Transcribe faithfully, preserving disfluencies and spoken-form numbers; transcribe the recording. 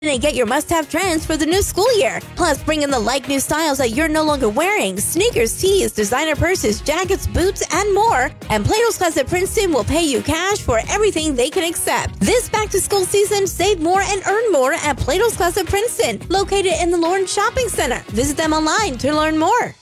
and get your must-have trends for the new school year. Plus, bring in the like new styles that you're no longer wearing: sneakers, tees, designer purses, jackets, boots, and more. And Plato's Class at Princeton will pay you cash for everything they can accept. This back-to-school season, save more and earn more at Plato's Class at Princeton, located in the Lawrence Shopping Center. Visit them online to learn more.